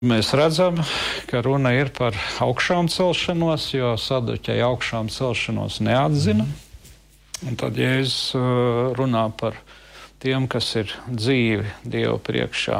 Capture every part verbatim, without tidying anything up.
Mēs redzam, ka runa ir par augšām celšanos, jo saduķēji augšām celšanos neatzina. Un tad Jēzus runā par tiem, kas ir dzīvi Dievu priekšā,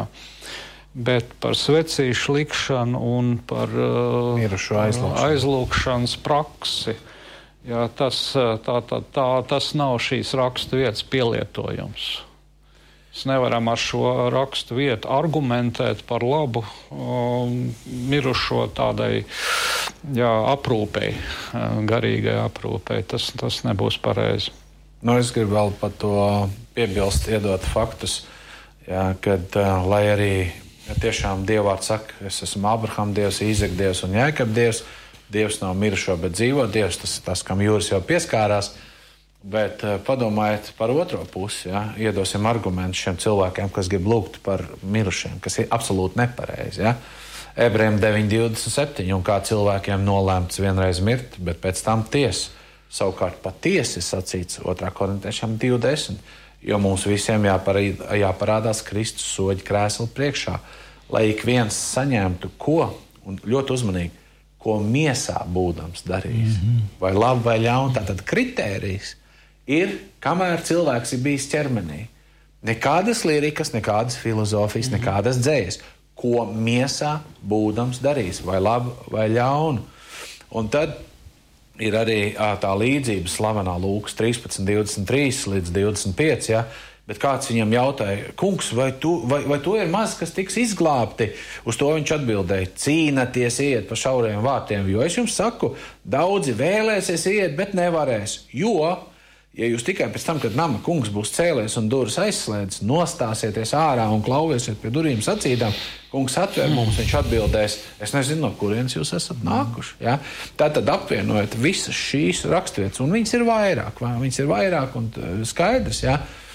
bet par svecīšu likšanu un par mirušo aizlūgšanu. aizlūgšanas praksi. Jā, tas, tā, tā, tā, tas nav šīs rakstu vietas pielietojums. Mēs nevaram ar šo rakstu vietu argumentēt par labu um, mirušo tādai jā, aprūpei, garīgai aprūpei. Tas, tas nebūs pareizi. Nu, es gribu vēl par to piebilst, iedot faktus, jā, kad, uh, lai arī ja tiešām Dievvārds saka, es esmu Abrahama Dievs, Īzaka Dievs un Jākaba Dievs, Dievs nav mirušo, bet dzīvo Dievs, tas ir tas, kam Jūris jau pieskārās. Bet uh, padomājiet par otro pusi, ja? Iedosim argumentus šiem cilvēkiem, kas grib lūgt par mirušiem, kas ir absolūti nepareizi. Ja? Ebrejiem deviņi divdesmit septiņi, un kā cilvēkiem nolēmts vienreiz mirt, bet pēc tam tiesa. Savukārt patiesi sacīts otrā korintiešiem divi desmit, jo mums visiem jāparād, jāparādās Kristus soļa krēsla priekšā, lai ik viens saņemtu ko, un ļoti uzmanīgi, ko miesā būdams darījis. Mm-hmm. Vai labi vai ļauni, tātad kritērijs ir, kamēr cilvēks ir bijis ķermenī. Nekādas lirikas, nekādas filozofijas, mm-hmm. nekādas dzējas. Ko miesā būdams darīs, vai labi, vai ļaunu. Un tad ir arī tā līdzība slavenā Lūkas trīspadsmit, divdesmit trīs līdz divdesmit pieci, ja? Bet kāds viņam jautāja, kungs, vai tu, vai, vai tu ir maz, kas tiks izglābti? Uz to viņš atbildēja, cīnaties, iet pa šauriem vārtiem, jo es jums saku, daudzi vēlēsies iet, bet nevarēs, jo ja jūs tikai pēc tam, kad nama kungs būs cēlies un durvis aizslēdzis, nostāsieties ārā un klauviesiet pie durvīm sacīdām, kungs atver mums, viņš atbildēs, es nezinu, no kurienes jūs esat nākuši. Ja? Tātad apvienojat visas šīs raksturvietas, un viņas ir vairāk, vai? Viņas ir vairāk un skaidrs, ja?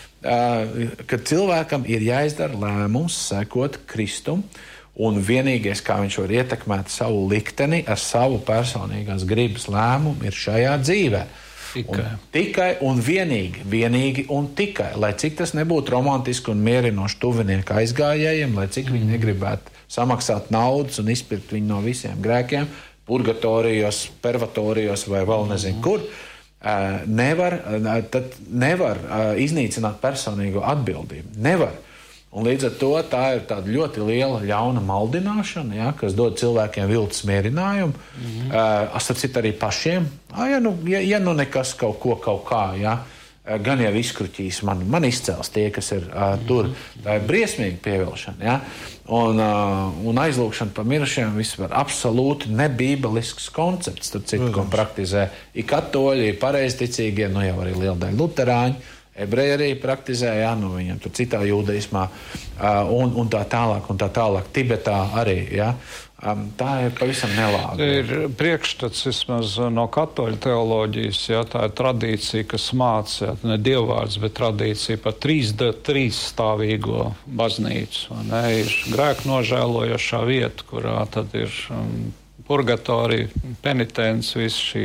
Kad cilvēkam ir jāizdara lēmums sekot Kristum, un vienīgais, kā viņš var ietekmēt savu likteni ar savu personīgās gribas lēmumu, ir šajā dzīvē. Tikai. Un, tikai un vienīgi, vienīgi un tikai, lai cik tas nebūtu romantiski un mierinoši tuvinieku aizgājējiem, lai cik viņi negribētu samaksāt naudas un izpirkt viņu no visiem grēkiem, purgatorijos, pervatorijos vai vēl nezinu kur, nevar, tad nevar iznīcināt personīgo atbildību. Nevar. Un līdz ar to tā ir tāda ļoti liela ļauna maldināšana, ja, kas dod cilvēkiem viltus mierinājumu. Mm-hmm. Uh, Starp citu arī pašiem. Ah, ja, nu, ja, ja nu nekas kaut ko kaut kā, ja, gan jau izkruķīs, man, man izcels tie, kas ir uh, tur. Tā ir briesmīga pievilšana. Ja. Un, uh, un aizlūgšana par mirušiem vispār absolūti nebībelisks koncepts. Starp citu, ko praktizē i katoļi, i pareizticīgie, nu jau arī liela daļa luterāņi. Ebreji arī praktizē, jā, nu viņam tur citā jūdaismā, uh, un, un tā tālāk, un tā tālāk, Tibetā arī, jā. Um, tā ir pavisam nelāga. Ir priekšstats vismaz no katoļu teoloģijas, jā, tā ir tradīcija, kas māca, ne dievvvārds, bet tradīcija par trīs, trīsstāvīgo baznīcu. Ne? Ir grēku nožēlojošā vieta, kurā tad ir um, purgatorija, penitents, viss šī,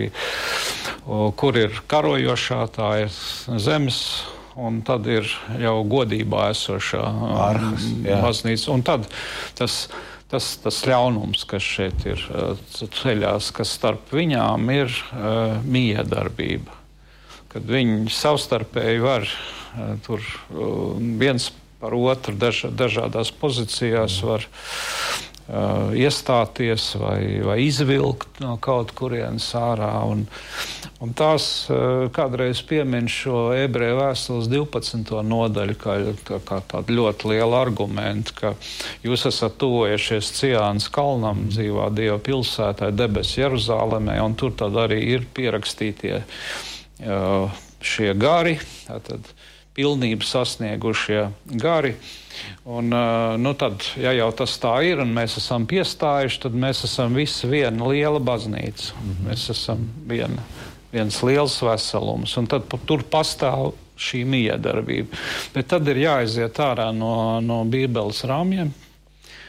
kur ir karojošā, tā ir zemes, un tad ir jau godībā esošā Arhas, baznīca. Un tad tas, tas, tas ļaunums, kas šeit ir ceļās, kas starp viņām ir uh, miedarbība. Kad viņi savstarpēji var uh, tur uh, viens par otru daž, dažādās pozīcijās var Uh, iestāties vai, vai izvilkt no kaut kurienes ārā. Un, un tās uh, kādreiz piemin šo ebreju vēstules divpadsmito nodaļu kā, kā, kā tādu ļoti lielu argumentu, ka jūs esat tuvojušies Ciānas kalnam, dzīvā Dieva pilsētā, debesu Jeruzālemē, un tur tad arī ir pierakstītie uh, šie gari, tātad pilnību sasniegušie gari. Un, nu tad, ja jau tas tā ir un mēs esam piestājuši, tad mēs esam visi viena liela baznīca. Mm-hmm. Mēs esam viena, viens liels veselums. Un tad tur pastāv šī miedarbība. Bet tad ir jāaiziet ārā no, no Bībeles rāmjiem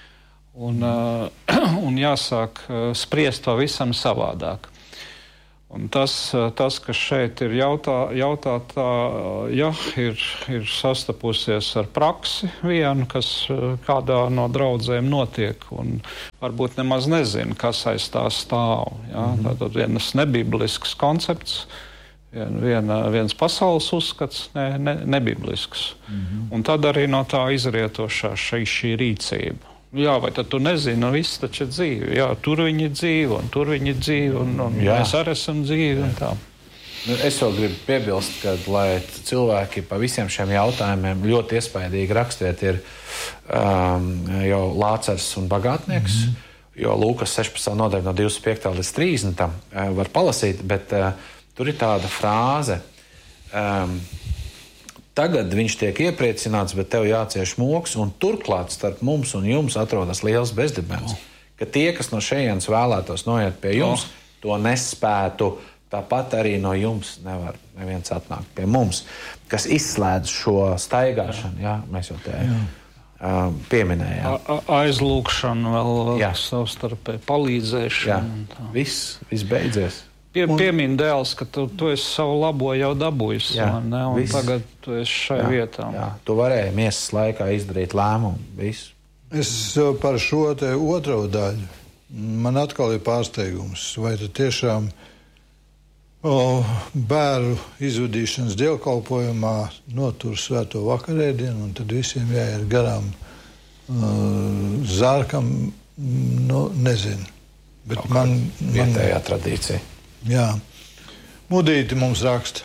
un, mm. uh, un jāsāk spriest pavisam savādāk. Un tas, tas, kas šeit ir jautā, jautā tā, ja ir, ir sastapusies ar praksi vienu, kas kādā no draudzēm notiek, un varbūt nemaz nezina, kas aiz tā stāv. Ja? Mm-hmm. Tātad viens nebiblisks koncepts, vien, viena, viens pasaules uzskats, ne, ne, nebiblisks. Mm-hmm. Un tad arī no tā izrietošā šī, šī rīcība. Jā, vai tad tu nezini, nu viss taču ir dzīve. Jā, tur viņi ir dzīve, un tur viņi ir dzīve, un, un mēs arī esam dzīvi. Un tā. Es vēl gribu piebilst, ka, lai cilvēki pa visiem šiem jautājumiem ļoti iespaidīgi rakstiet, ir um, jau Lācars un bagātnieks, mm-hmm. jo Lūkas sešpadsmitā nodaļa no divdesmit piektā līdz trīsdesmitam uh, var palasīt, bet uh, tur ir tāda frāze. Um, Tagad viņš tiek iepriecināts, bet tev jācieš moks, un turklāt starp mums un jums atrodas liels bezdibens. Ka tie, kas no šejienes vēlētos noiet pie jums, oh. to nespētu, tāpat arī no jums nevar neviens atnākt pie mums. Kas izslēdz šo staigāšanu, jā, mēs jau te uh, pieminējām. A, aizlūkšanu, vēl savstarpēji palīdzēšanu. Jā, viss, viss beidzies. Pie, Piemini dēls, ka tu, tu esi savu labo jau dabūjis, jā, man, ne? Un viss. Tagad tu esi šai jā, vietā. Jā, tu varēji miesas laikā izdarīt lēmumu, visu. Es par šo te otro daļu, man atkal ir pārsteigums, vai tu tiešām o, bērnu izvadīšanas dievkalpojumā notur svēto vakarēdienu, un tad visiem jāiet garām uh, zārkam, nu, nezinu. Bet Kaut man, man vietējā tradīcija. Jā, Mudīte mums raksta.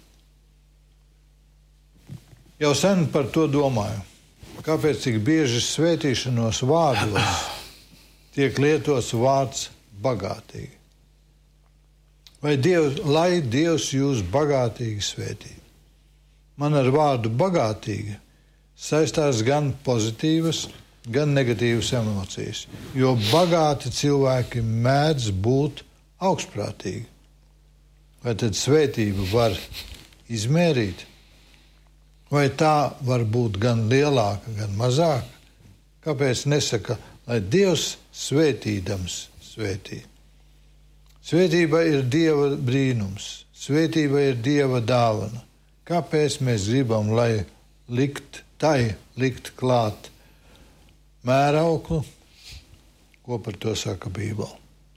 Jau sen par to domāju. Kāpēc tik bieži svētīšanos vārdos tiek lietots vārds bagātīgi? Vai Dievs, lai Dievs jūs bagātīgi svētī? Man ar vārdu bagātīgi saistās gan pozitīvas, gan negatīvas emocijas, jo bagāti cilvēki mēdz būt augstprātīgi. Vai tad svētību var izmērīt? Vai tā var būt gan lielāka, gan mazāka? Kāpēc nesaka, lai Dievs svētīdams svētī? Svētība ir Dieva brīnums, svētība ir Dieva dāvana. Kāpēc mēs gribam, lai likt, tai likt klāt mērauklu? Ko par to saka Bībele?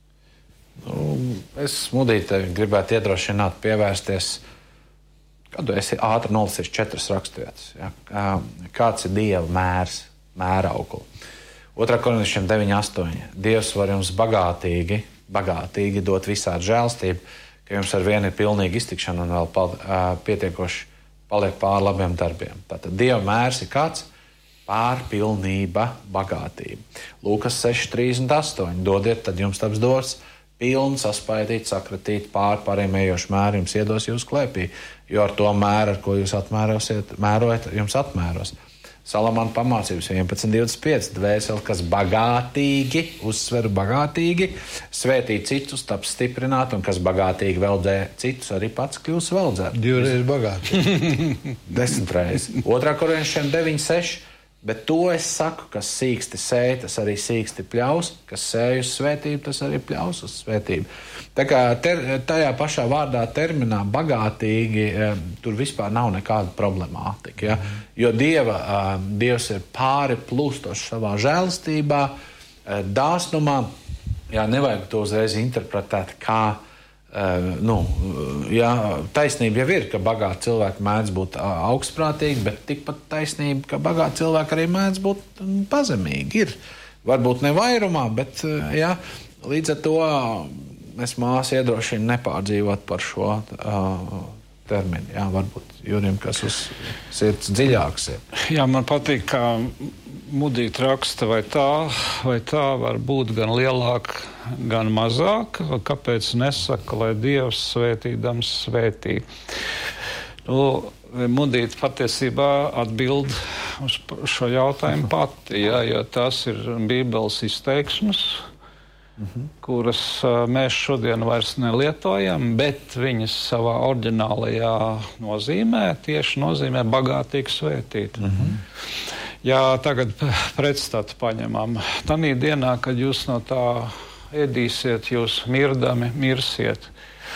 Nu, es Mudīte gribētu iedrošināt pievērsties, kad esi ātri nolasījis četras raksturvietas. Ja? Kāds ir Dieva mērs, mērauklu? otrā Korintiešiem deviņi astoņi. Dievs var jums bagātīgi, bagātīgi dot visādi žēlstību, ka jums ar vienu ir pilnīga iztikšana un vēl pal, pietiekoši paliek pāri labiem darbiem. Tātad Dieva mērs ir kāds? Pārpilnība, bagātība. Lūkas seši trīsdesmit astoņi. Dodiet, tad jums taps dots. Pilni, saspaidīt, sakratīt, pār pārējiem ejošu mēru jums iedos jūsu klēpī, jo ar to mēru, ar ko jūs atmērosiet, mērojat, jums atmēros. Salamāna pamācības vienpadsmit divdesmit pieci. Dvēseli, kas bagātīgi, uzsveru bagātīgi, svētī citus, taps stiprināt, un kas bagātīgi veldzē citus, arī pats kļūs veldzēt. Divreiz bagātīgi. Desmit reizes. otrā Korintiešiem deviņi seši. Bet to es saku, kas sīksti sēj, tas arī sīksti pļaus, kas sēj uz svētību, tas arī pļaus uz svētību. Tā kā ter, tajā pašā vārdā terminā bagātīgi, tur vispār nav nekāda problemātika. Ja? Jo Dieva, Dievs ir pāri plūstošs savā žēlastībā, dāsnumā. Jā, nevajag to uzreiz interpretēt kā Uh, nu, jā, taisnība jau ir, ka bagāti cilvēki mēdz būt augstprātīgi, bet tikpat taisnība, ka bagāti cilvēki arī mēdz būt pazemīgi. Ir. Varbūt ne vairumā, bet jā, līdz ar to es māsu iedrošinu nepārdzīvot par šo uh, terminu. Jā, varbūt Jurim, kas uz sirds dziļāks ir. Jā, man patīk, kā Mudīte raksta, vai tā, vai tā var būt gan lielāka, gan mazāka. Kāpēc nesaka, lai Dievs svētīdams svētī? Nu, Mudīte patiesībā atbild uz šo jautājumu pati, jā, jo tās ir Bībeles izteiksmes, mhm. kuras mēs šodien vairs nelietojam, bet viņas savā oriģinālajā nozīmē tieši nozīmē bagātīgi svētīt. Mhm. Ja tagad pretstatu paņemam, tanī dienā, kad jūs no tā ēdīsiet, jūs mirdami mirsiet.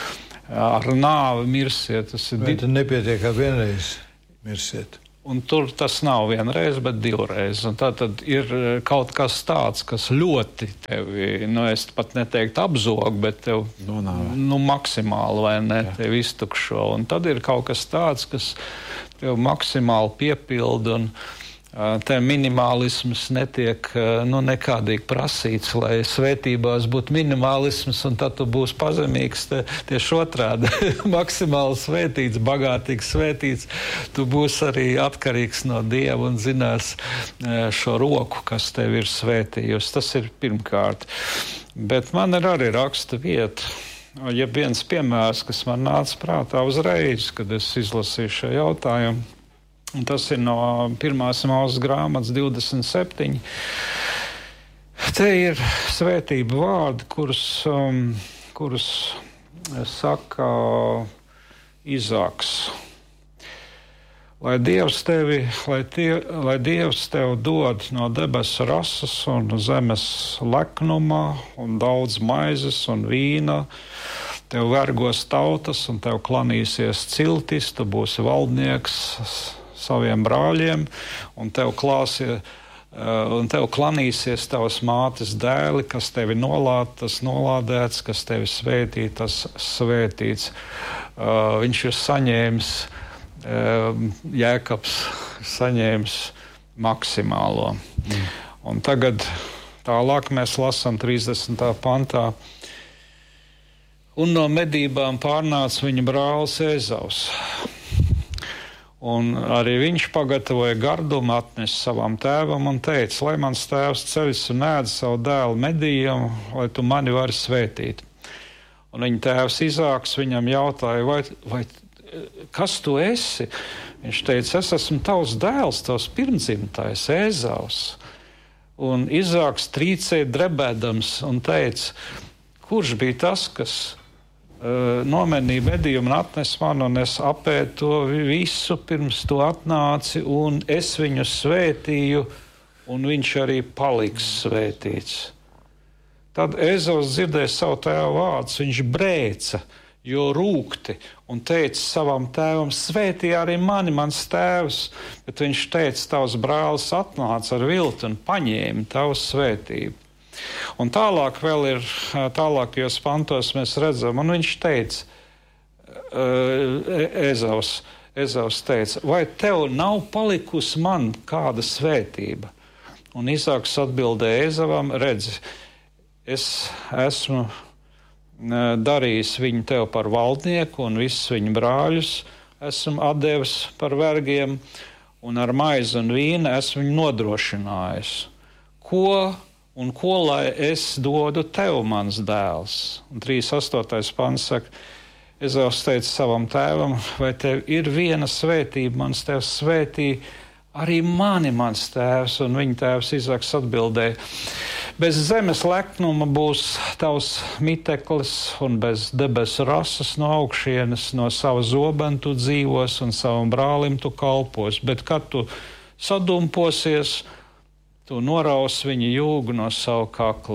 ar nāvi mirsiet. Tas ir Vai tad nepietiek ar vienreiz mirsiet? Un tur tas nav vienreiz, bet divreiz. Un tā tad ir kaut kas tāds, kas ļoti tevi, nu es pat neteiktu apzog, bet tev Nonāvē. nu, maksimāli vai ne, Jā. tev iztukšo. Un tad ir kaut kas tāds, kas tev maksimāli piepilda un te minimālisms netiek nu, nekādīgi prasīts, lai svētībās būtu minimālisms, un tad tu būsi pazemīgs, te, tieši otrādi, maksimāli svētīts, bagātīgi svētīts, tu būsi arī atkarīgs no Dieva un zinās šo roku, kas tev ir svētījusi. Tas ir pirmkārt. Bet man ir arī raksta vieta, ja viens piemērs, kas man nāca prātā uzreiz, kad es izlasīju šo jautājumu. Un tas ir no pirmās Mūzes grāmatas divdesmit septiņi. Te ir svētība vārdi, kurus, um, kurus saka Izāks. Lai Dievs tevi, lai, tie, lai Dievs tev dod no debesu rasas un zemes leknumā un daudz maizes un vīna, tev vergos tautas un tev klanīsies ciltis, tu būsi valdnieks saviem brāļiem, un tev, klāsie, uh, un tev klanīsies tavas mātes dēli, kas tevi nolād, tas nolādēts, kas tevi svētī, tas svētīts. Uh, viņš ir saņēmis, uh, Jēkabs saņēmis maksimālo. Mm. Un tagad tālāk mēs lasām trīsdesmitā pantā. Un no medībām pārnāca viņa brālis Ēzaus. Un arī viņš pagatavoja gardumu, atnesa savam tēvam un teica, lai mans tēvs ceļas un ēd savu dēlu medījam, lai tu mani vari svētīt. Un viņa tēvs Izāks viņam jautāja, vai, vai kas tu esi? Viņš teica, es esmu tavs dēls, tavs pirmdzimtais Ēzaus. Un Izāks trīcēja drebēdams un teica, kurš bija tas, kas Uh, nomenīja medījumu un atnes man, un es apēdu to visu, pirms tu atnāci, un es viņu svētīju, un viņš arī paliks svētīts. Tad Ēzaus dzirdēja savu tēvu vārdus, viņš brēca, jo rūkti, un teica savam tēvam, svētī arī mani, mans tēvs, bet viņš teica, tavs brālis atnāca ar vilti un paņēma tavu svētību. Un tālāk vēl ir, tālākajos pantos mēs redzam, un viņš teica, Ēzaus, Ēzaus teica, vai tev nav palikusi man kāda svētība? Un Izāks atbildēja Ēzavam, redzi, es esmu darījis viņu tev par valdnieku un visus viņu brāļus esmu atdevis par vergiem, un ar maizi un vīnu esmu viņu nodrošinājis. Ko Un ko lai es dodu tev, mans dēls? Un trīsdesmit astotais pants saka, Ezaus teica savam tēvam, vai tev ir viena svētība, mans tēvs svētī, arī mani mans tēvs, un viņa tēvs Izāks atbildēja, bez zemes leknuma būs tavs miteklis, un bez debesu rasas no augšienes, no sava zobena tu dzīvos, un savam brālim tu kalpos, bet kad tu sadumposies, tu noraus viņa jūgu no savu kaklu.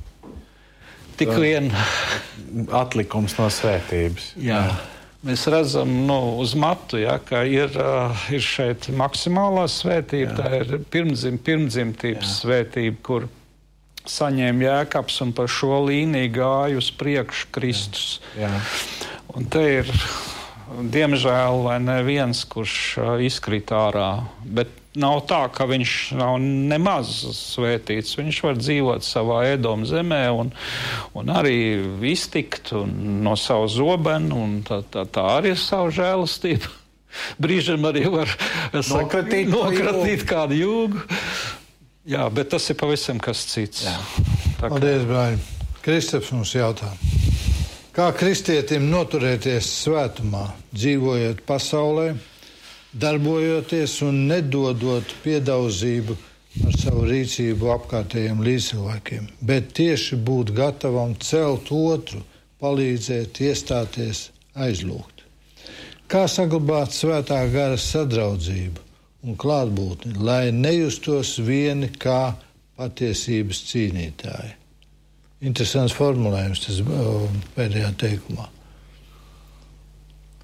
Tik vien atlikums no svētības. Jā, mēs redzam nu, uz matu, ja, ka ir, uh, ir šeit maksimālā svētība, jā. Tā ir pirmdzim, pirmdzimtības jā. Svētība, kur saņēma Jēkabs un par šo līniju gāja uz priekšu Kristus. Jā. Jā. Un te ir, diemžēl, vai neviens, kurš uh, izkrīt ārā, bet nav tā, ka viņš nav nemaz svētīts. Viņš var dzīvot savā Ēdoma zemē un, un arī iztikt un no savu zobenu, un tā, tā, tā arī ir savu žēlastību. Brīžam arī var nokratīt, nokratīt kādu jūgu. Jā, bet tas ir pavisam kas cits. Jā. Tā kā... Paldies, brāļi. Kristaps mums jautā. Kā kristietim noturēties svētumā, dzīvojot pasaulē, darbojoties un nedodot piedauzību ar savu rīcību apkārtējiem līdzcilvēkiem, bet tieši būt gatavam celt otru, palīdzēt, iestāties, aizlūgt. Kā saglabāt svētā gara sadraudzību un klātbūtni, lai nejustos vieni kā patiesības cīnītāji? Interesants formulējums tas pēdējā teikumā.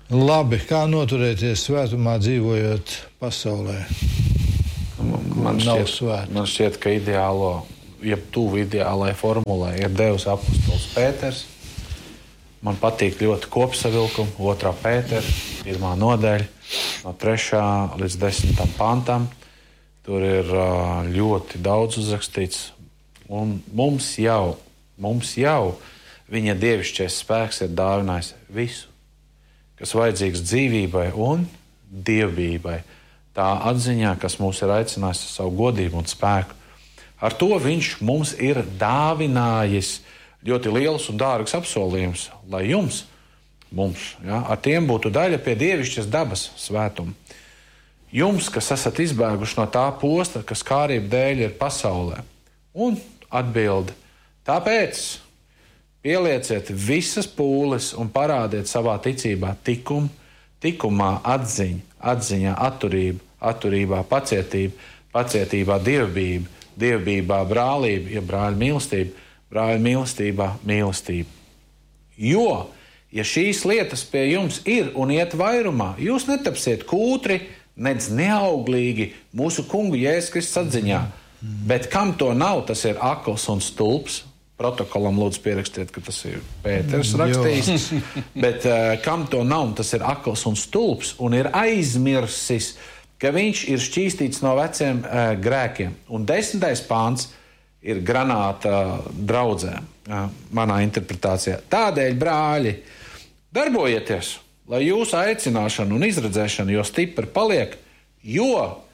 Labi, kā noturēties svētumā dzīvojot pasaulē? Man šķiet, man šķiet, ka ideālo, jeb tuvu ideālai formulai ir devis apostols Pēters. Man patīk ļoti kopsavilkumi, otrā Pētera, pirmā nodaļa, no trešā līdz desmitam pantam. Tur ir ļoti daudz uzrakstīts. Un mums jau, mums jau viņa dievišķais spēks ir dāvinājis visu, kas vajadzīgs dzīvībai un dievbijai. Tā atziņā, kas mūs ir aicinājis ar savu godību un spēku. Ar to viņš mums ir dāvinājis ļoti liels un dārgs apsolījums, lai jums, mums, ja, ar tiem būtu daļa pie dievišķas dabas svētuma. Jums, kas esat izbēguši no tā posta, kas kārība dēļ ir pasaulē. Un atbildi, tāpēc pielieciet visas pūles un parādiet savā ticībā tikumu, tikumā atziņu, atziņā atturību, atturībā pacietību, pacietībā dievbība, dievbībā brālība, ja brāļa mīlestība, brāļa mīlestībā mīlestība. Jo, ja šīs lietas pie jums ir un iet vairumā, jūs netapsiet kūtri, nedz neauglīgi mūsu kungu Jēzus Kristus atziņā. Bet kam to nav, tas ir akls un stulbs. Protokolam lūdzu pierakstiet, ka tas ir Pēters rakstījis. Bet uh, kam to nav, tas ir akls un stulbs un ir aizmirsis, ka viņš ir šķīstīts no veciem uh, grēkiem. Un desmitais pāns ir granāta uh, draudzēm, uh, manā interpretācijā. Tādēļ, brāļi, darbojieties, lai jūsu aicināšana un izredzēšana jo stipri paliek, jo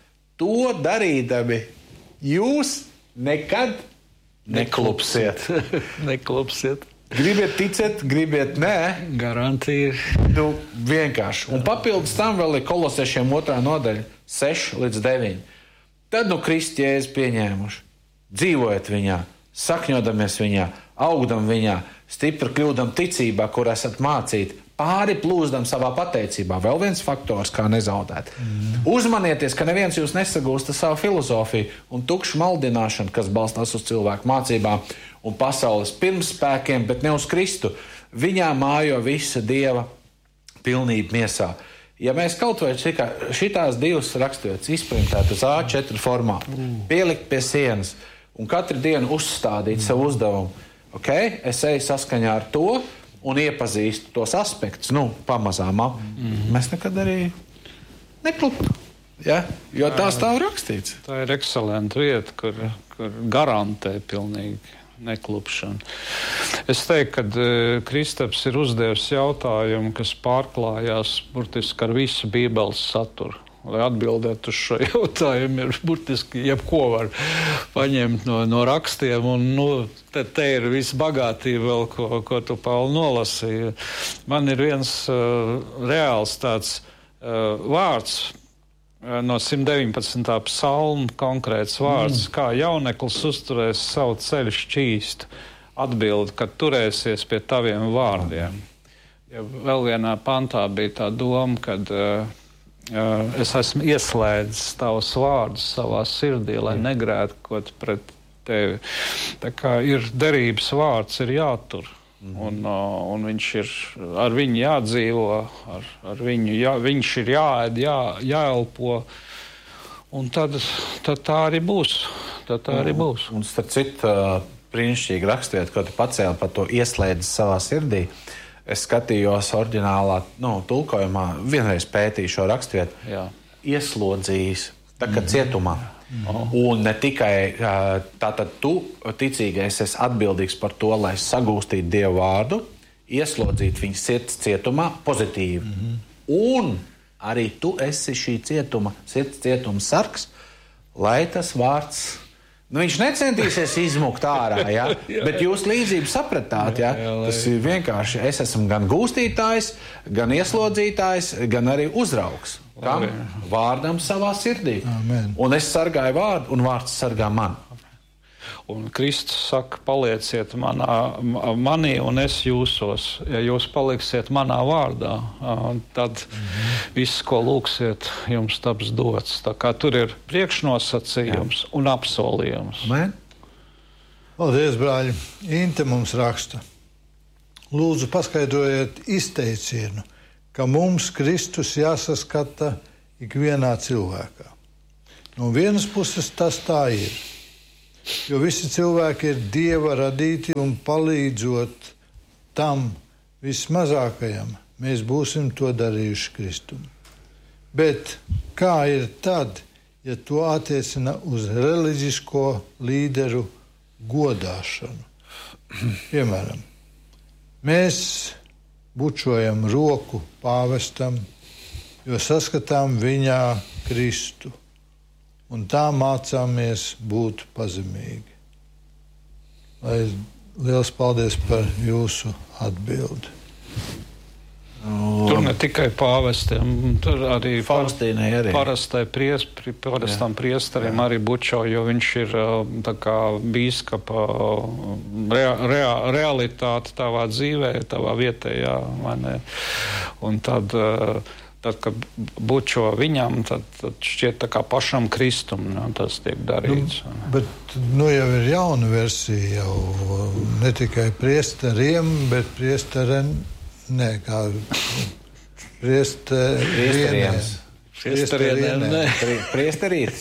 to darīdami jūs nekad neklupsiet. Neklupsiet. Gribiet ticēt, gribiet nē. Garantija ir. Nu, vienkārši. Un papildus tam vēl ir Kolosiešiem otrā nodaļa, seši līdz deviņi. Tad nu Kristu Jēzu pieņēmuši. Dzīvojiet viņā, sakņodamies viņā, augdam viņā, stipri kļūdam ticībā, kur esat mācīti, pāri plūzdam savā pateicībā. Vēl viens faktors, kā nezaudēt. Mm. Uzmanieties, ka neviens jūs nesagūsta savu filozofiju un tukšu maldināšanu, kas balstās uz cilvēku mācībām un pasaules pirmspēkiem, bet ne uz Kristu. Viņā mājo visa Dieva pilnība miesā. Ja mēs kaut vai šitās divas raksturvietas izprintētu uz A četri formātu, mm. pielikt pie sienas un katru dienu uzstādīt mm. savu uzdevumu, ok, es eju saskaņā ar to, un iepazīstu tos aspektus, nu, pamazām ap, mm-hmm. mēs nekad arī nekluptu. Ja? Jo tā stāv rakstīts. Tā ir ekscelenta vieta, kur, kur garantē pilnīgi neklupšanu. Es teiktu, ka uh, Kristaps ir uzdevis jautājumu, kas pārklājās burtiski ar visu Bībeles saturu. Lai atbildētu uz šo jautājumu, ir burtiski jebko var paņemt no, no rakstiem, un nu, te, te ir visa bagātība vēl, ko, ko tu, Pauli, nolasīji. Man ir viens uh, reāls tāds uh, vārds uh, no simt deviņpadsmitā psalma, konkrēts vārds, mm. kā jauneklis uzturēs savu ceļu šķīstu, atbildi, kad turēsies pie taviem vārdiem. Ja vēl vienā pantā bija tā doma, kad uh, Uh, es esmu ieslēdzis tavus vārdus savā sirdī, lai negrēkot pret tevi. Tā kā ir derības vārds, ir jātur. Mm. Un, uh, un viņš ir ar viņu jādzīvo, ar, ar viņu jā, viņš ir jāēd, jā, jāelpo. Un tad, tad tā arī būs. Tad tā arī būs. Un, un starp citu, brīnišķīgi raksturiet, ko tu pacēli par to ieslēdzis savā sirdī. Es skatījos oriģinālā, nu, tulkojumā, vienreiz pētīju šo raksturvietu, ieslodzījis, tā kā mm-hmm. cietumā. Mm-hmm. Un ne tikai tātad tu, ticīgais, esi atbildīgs par to, lai sagūstītu Dievu vārdu, ieslodzītu viņu sirds cietumā pozitīvi. Mm-hmm. Un arī tu esi šī cietuma, sirds cietuma sargs, lai tas vārds... Nu, viņš necentīsies izmukt ārā, ja? Bet jūs līdzību sapratāt, ja? Tas ir vienkārši, es esmu gan gūstītājs, gan ieslodzītājs, gan arī uzraugs. Kam? Vārdam savā sirdī. Amen. Un es sargāju vārdu, un vārds sargā mani. Un Kristus saka, palieciet manā, manī un es jūsos. Ja jūs paliksiet manā vārdā, tad mm-hmm. viss, ko lūksiet, jums taps dots. Tā kā tur ir priekšnosacījums Jā. Un apsolījums. Amen. Paldies, brāļi. Inte mums raksta. Lūdzu, paskaidrojiet izteicienu. ka mums Kristus jāsaskata ikvienā cilvēkā. No vienas puses tas tā ir, jo visi cilvēki ir Dieva radīti un palīdzot tam vismazākajam, mēs būsim to darījuši Kristum. Bet kā ir tad, ja to attiecina uz reliģisko līderu godāšanu? Piemēram, mēs bučojam roku pāvestam, jo saskatām viņā Kristu, un tā mācāmies būt pazemīgi. Lai liels paldies par jūsu atbildi. Tur ne tikai pāvestiem, tur arī Faustīnai arī. Parastai pries, parastam priesterim arī bučo, jo viņš ir tā kā bīskapa rea, rea, realitāte tavā dzīvē, tavā vietējā, vai ne? Un tad, tad kad bučo viņam, tad, tad šķiet tā kā pašam Kristum, ne, tas tiek darīts. Nu, bet nu jau ir jauna versija, jau ne tikai priesteriem, bet priesteriem. Nē, kā priesteriem. Priesteriem. Priesterītis.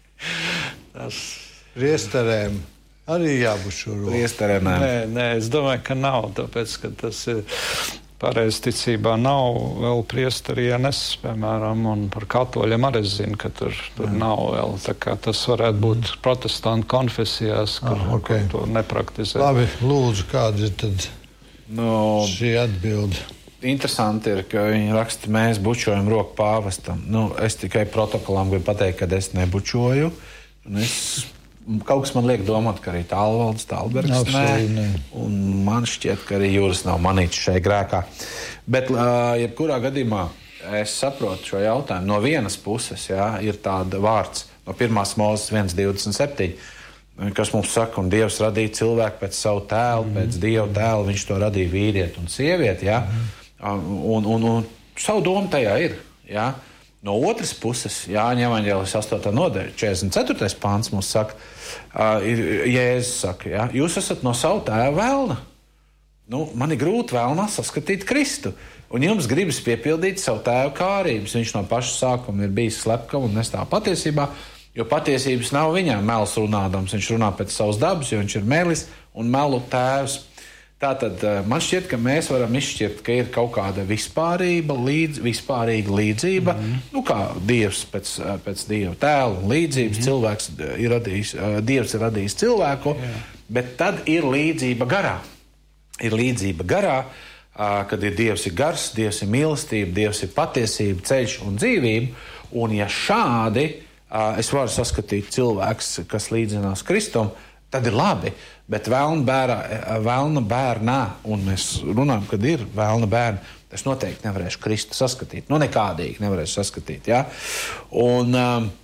Priesterēm arī jābušo roku. Priesterēm. Nē, nē, es domāju, ka nav, tāpēc, ka tas ir pareizticībā nav vēl priesterienes, piemēram, un par katoļiem arī zinu, ka tur, tur nav vēl. Tā kā tas varētu būt protestantu konfesijās, kur, ah, okay. kur to nepraktizē. Labi, lūdzu, kāda ir tad no, šī atbilde? Interesanti ir, ka viņi raksta, mēs bučojam roku pāvestam. Nu, es tikai protokolām gribu pateikt, ka es nebučoju. Un es, kaut kas man liek domāt, ka arī Tālvalds, Tālbergs nē. Un man šķiet, ka arī Juris nav manīts šai grēkā. Bet, uh, jebkurā gadījumā, es saprotu šo jautājumu. No vienas puses, jā, ir tāda vārds no pirmās Mūzes viens divdesmit septiņi, kas mums saka, un Dievs radīja cilvēku pēc savu tēlu, mm. pēc Dieva tēla, viņš to radīja vīrieti un sievieti, jā. Mm. Un, un, un savu domu tajā ir, jā. No otras puses, Jāņa evaņģēlijas astotā nodaļa, četrdesmit ceturtais pāns mums saka, uh, ir, Jēzus saka, jā, jūs esat no savu tēva velna. Nu, man ir grūti vēlnā saskatīt Kristu, un jums gribas piepildīt savu tēvu kārības. Viņš no paša sākuma ir bijis slepkava un nestāv patiesībā, jo patiesības nav viņam mels runādams. Viņš runā pēc savas dabas, jo viņš ir melis un melu tēvs. Tātad man šķiet, ka mēs varam izšķirt, ka ir kaut kāda vispārība, līdz, vispārīga līdzība, mm-hmm. nu kā Dievs pēc, pēc Dieva tēla un līdzības, mm-hmm. cilvēks ir radījis, Dievs ir radījis cilvēku, yeah. bet tad ir līdzība garā. Ir līdzība garā, kad ir Dievs ir gars, Dievs ir mīlestība, Dievs ir patiesība, ceļš un dzīvība, un ja šādi es varu saskatīt cilvēks, kas līdzinās Kristum, tad ir labi, bet vēlna, bērā, vēlna bērnā, un mēs runājam, kad ir vēlna bērna, es noteikti nevarēšu Kristu saskatīt, nu nekādīgi nevarēšu saskatīt, ja? Un,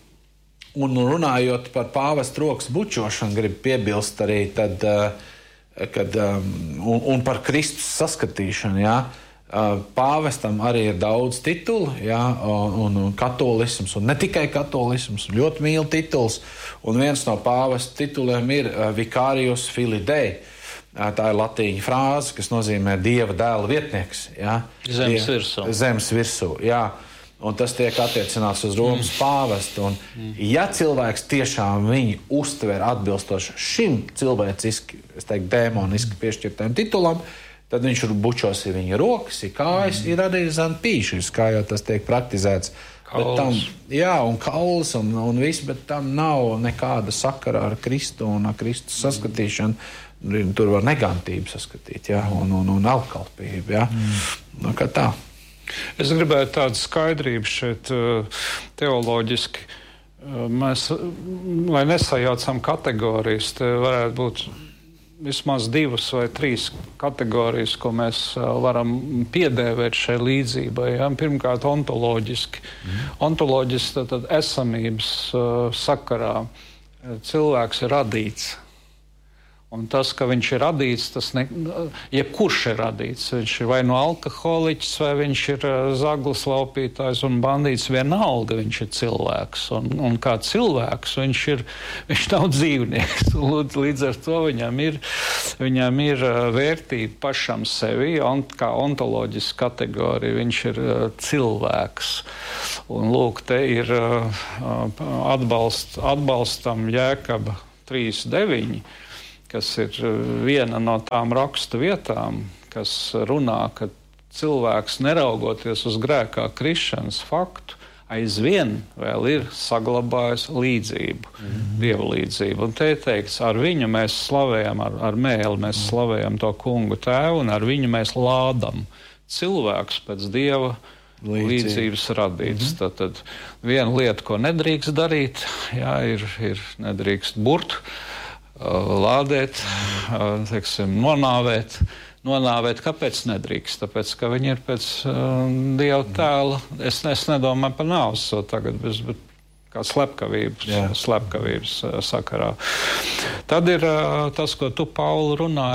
un runājot par pāvesta rokas bučošanu, gribu piebilst arī tad, kad, un, un par Kristus saskatīšanu, ja? Pāvestam arī ir daudz titulu, ja, un, un katolisms, un ne tikai katolisms, ļoti mīl tituls, un viens no pāvesta tituliem ir Vicarius Filii Dei. Tā ir latīņa frāze, kas nozīmē Dieva dēla vietnieks. Ja. Zemes virsū. Zemes virsū, jā. Un tas tiek attiecināts uz Romas mm. pāvestu. Un, mm. ja cilvēks tiešām viņu uztver atbilstoši šim cilvēciski, es teiktu, dēmoniski piešķirtajam titulam, tad viņš bučos ir viņa rokas, ir kājas, mm. ir arī zem pīšas, kā jau tas tiek praktizēts. Tam, jā, un kauls un, un viss, bet tam nav nekāda sakara ar Kristu un ar Kristus saskatīšanu. Tur var negantību saskatīt, jā, un, un, un alkalpību, jā. Mm. Nu, kā tā. Es gribētu tādu skaidrību šeit teoloģiski. Mēs, lai nesajaucam kategorijas, te varētu būt vismaz divas vai trīs kategorijas, ko mēs varam piedēvēt šai līdzībai. Ja? Pirmkārt, ontoloģiski. Mm. Ontoloģiski tad, tad esamības uh, sakarā cilvēks ir radīts. Un tas, ka viņš ir radīts, tas ne, jebkurš ir radīts. Viņš ir vai no alkoholiķis, vai viņš ir zaglis laupītājs un bandīts, vienalga viņš ir cilvēks. Un, un kā cilvēks viņš, ir, viņš nav dzīvnieks. Līdz ar to viņam ir, viņam ir vērtība pašam sevi, un kā ontoloģiska kategorija viņš ir cilvēks. Un lūk, te ir atbalst, atbalstam Jēkaba trīs deviņi, kas ir viena no tām rakstu vietām, kas runā, ka cilvēks, neraugoties uz grēkā krišanas faktu, aizvien vēl ir saglabājis līdzību, mm-hmm. Dieva līdzību. Un te ir teikts, ar viņu mēs slavējam, ar, ar mēli mēs slavējam to kungu tēvu, un ar viņu mēs lādam. Cilvēks pēc Dieva Līdzība. līdzības radīts. Mm-hmm. Tad, tad viena lieta, ko nedrīkst darīt, jā, ir, ir nedrīkst burt, lādēt, teiksim, nonāvēt. Nonāvēt, kāpēc nedrīkst? Tāpēc, ka viņi ir pēc uh, Dieva tēla. Es, es nedomāju par nāves so tagad, bet, bet kā slepkavības, yeah. slepkavības uh, sakarā. Tad ir uh, tas, ko tu, Pauli,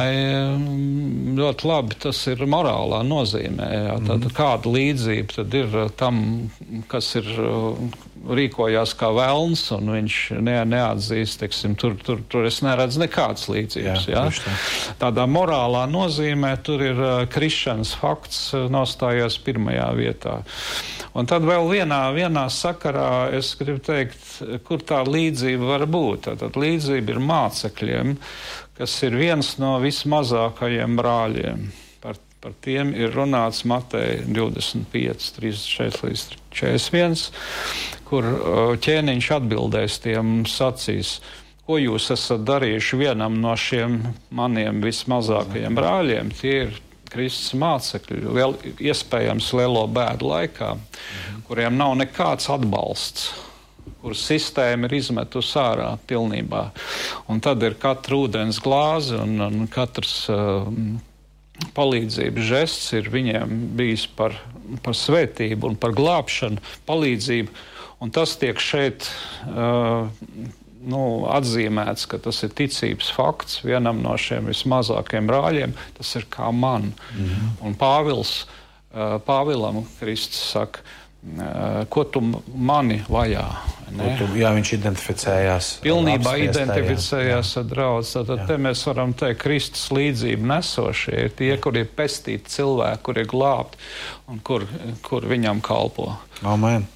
runāji, ļoti labi, tas ir morālā nozīmē. Jā. Tad mm. kāda līdzība tad ir tam, kas ir uh, rīkojās kā velns, un viņš ne, neatzīst, teiksim, tur, tur, tur es neredzu nekādas līdzības. Jā, jā. Tādā morālā nozīmē tur ir uh, krišanas fakts uh, nostājies pirmajā vietā. Un tad vēl vienā, vienā sakarā es gribu teikt, kur tā līdzība var būt. Tad līdzība ir mācekļiem, kas ir viens no vismazākajiem brāļiem. Par, par tiem ir runāts Mateja divdesmit pieci, trīsdesmit četri līdz četrdesmit viens, kur ķēniņš atbildēs tiem sacīs, ko jūs esat darījuši vienam no šiem maniem vismazākajiem brāļiem. Tie ir Kristus mācekļi, liel, iespējams lielo bēdu laikā, mm-hmm. kuriem nav nekāds atbalsts, kur sistēma ir izmetus ārā pilnībā. Un tad ir katra ūdens glāze un, un katrs uh, palīdzības žests ir viņiem bijis par, par svētību un par glābšanu, palīdzību. Un tas tiek šeit uh, nu, atzīmēts, ka tas ir ticības fakts vienam no šiem vismazākiem brāļiem. Tas ir kā man. Mm-hmm. Un Pāvils, uh, Pāvilam Kristus saka, uh, ko tu mani vajā? Tu, jā, viņš identificējās. Pilnībā identificējās ar draudz. Tad te mēs varam teikt, Kristus līdzību nesošie ir tie, kuri ir pestīti cilvēki, kuri ir glābti un kur, kur viņam kalpo. Amen.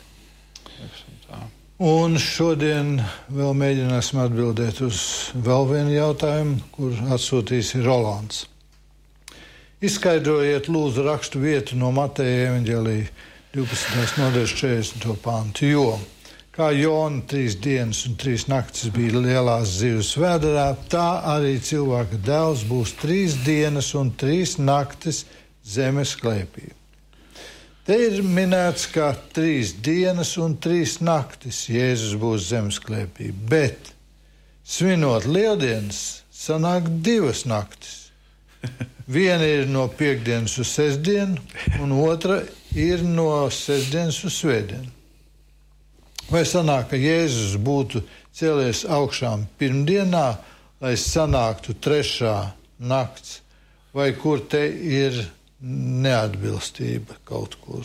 Un šodien vēl mēģināsim atbildēt uz vēl vienu jautājumu, kur atsūtīs Rolands. Izskaidrojiet lūdzu rakstu vietu no Mateja evaņģēlija divpadsmitās nodaļas četrdesmito pantu, jo kā Jona trīs dienas un trīs naktis bija lielās zivs vēderā, tā arī cilvēka dēls būs trīs dienas un trīs naktis zemes klēpī. Te ir minēts, ka trīs dienas un trīs naktis Jēzus būs zemes klēpī, bet svinot lieldienas sanāk divas naktis. Viena ir no piekdienas uz sestdienu, un otra ir no sestdienas uz svētdienu. Vai sanāk, ka Jēzus būtu cēlies augšām pirmdienā, lai sanāktu trešā nakts, vai kur te ir neatbilstība kaut kur?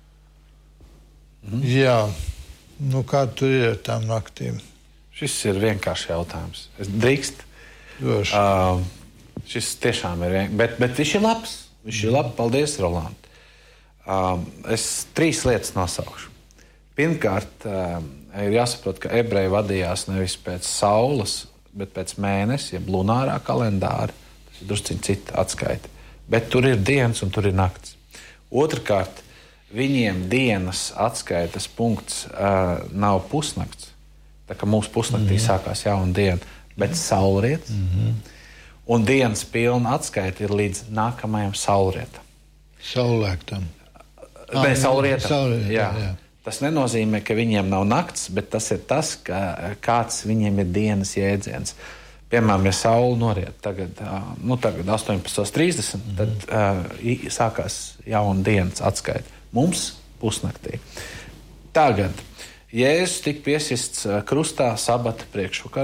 Mm. Jā, nu kā tur ir ar tām naktīm? Šis ir vienkāršs jautājums. Es drīkst? Doši. Uh, šis tiešām ir vienkāršs, bet, bet viņš ir labs. Viņš ir labs, paldies, Roland. Uh, es trīs lietas nosaukšu. Pirmkārt, uh, ir jāsaprot, ka ebreji vadījās nevis pēc saules, bet pēc mēnesi, jeb lunārā kalendāra. Tas ir drusciņ cita atskaita. Bet tur ir dienas un tur ir nakts. Otrkārt, viņiem dienas atskaitas punkts uh, nav pusnakts. Tā kā mūsu pusnaktī mm-hmm. sākās jauna diena, bet saulrietis. Mm-hmm. Un dienas pilna atskaita ir līdz nākamajam saulrietam. Saulēktam. Nē, saulrietam. Saulrietam, jā. Jā. Tas nenozīmē, ka viņiem nav nakts, bet tas ir tas, ka kāds viņiem ir dienas jēdziens. Piemēram, ja saule noriet tagad, nu, tagad astoņpadsmit trīsdesmit, mm-hmm. tad uh, sākās jauna dienas atskaita. Mums pusnaktī. Tagad Jēzus tika piesists krustā sabata priekšvakarā,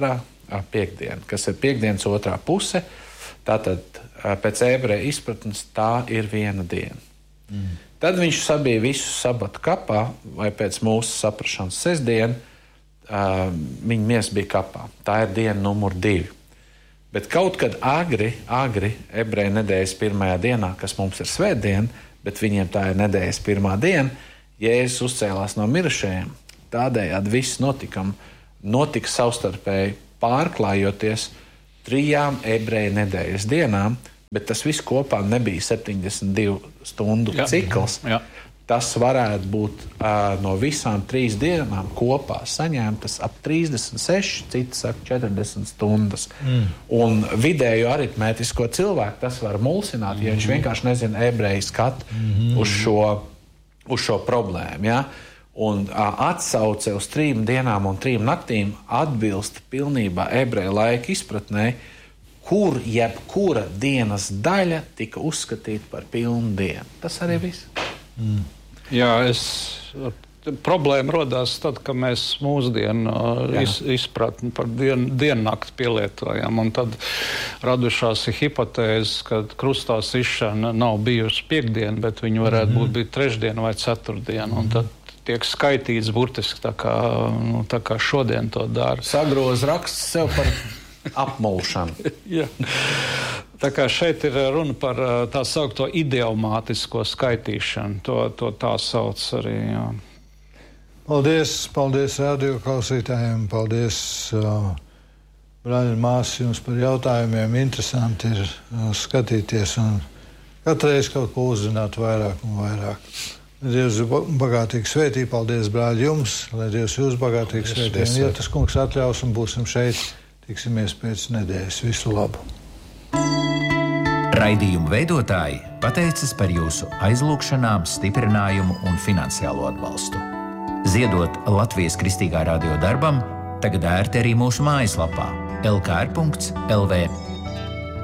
piektdiena, kas ir piektdienas otrā puse. Tātad pēc ebreju izpratnes tā ir viena diena. Mm. Tad viņš sabija visu sabatu kapā, vai pēc mūsu saprašanas sestdienu, uh, viņa miesa bija kapā. Tā ir diena numur divi. Bet kaut kad agri, agri ebreju nedēļas pirmajā dienā, kas mums ir svētdiena, bet viņiem tā ir nedēļas pirmā diena, Jēzus uzcēlās no mirušajiem. Tādējādi viss notikam, notika savstarpēji pārklājoties trijām ebreju nedēļas dienām, bet tas viss kopā nebija septiņdesmit divu stundu jā, cikls. Jā. Tas varētu būt uh, no visām trīs dienām kopā saņemtas ap trīsdesmit seši, citi saka četrdesmit stundas. Mm. Un vidēju aritmētisko cilvēku tas var mulsināt, mm. ja viņš vienkārši nezina ebreju skatu mm. uz, šo, uz šo problēmu. Ja? Un uh, atsauce uz trim dienām un trim naktīm atbilst pilnībā ebreju laika izpratnē, kur jebkura dienas daļa tika uzskatīta par pilnu dienu. Tas arī viss. Mm. Jā, es, problēma rodās tad, kad mēs mūsdienu iz, izpratni par dien, diennakti pielietojam, un tad radušās ir hipotēzes, ka krustā sišana nav bijusi piekdiena, bet viņa varētu mm-hmm. būt bija trešdiena vai ceturtdiena, un tad tiek skaitīts burtiski tā kā, nu, tā kā šodien to dara. Sagroz raksts sev par apmulšanu. Jā. Tā kā šeit ir runa par tā saukto ideomātisko skaitīšanu. To, to tā sauc arī. Jā. Paldies, paldies radio klausītājiem, paldies uh, brāļi un māsas jums par jautājumiem. Interesanti ir uh, skatīties un katreiz kaut ko uzzināt vairāk un vairāk. Lai Dievs bagātīgi svētī, paldies brāļi jums, lai Dievs jūs bagātīgi svētī. Un, ja tas kungs atļaus un būsim šeit, tiksimies pēc nedēļas. Visu labu! Raidījumu veidotāji pateicas par jūsu aizlūgšanām, stiprinājumu un finansiālo atbalstu. Ziedot Latvijas Kristīgā radio darbam, tagad ērti arī mūsu mājaslapā el ka er punkts el vē.